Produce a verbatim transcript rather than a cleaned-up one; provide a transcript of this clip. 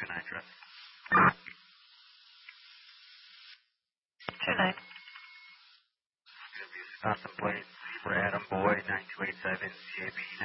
two nine, trust. two nine. Awesome plate for Adam Boyd, nine two eight seven, C A B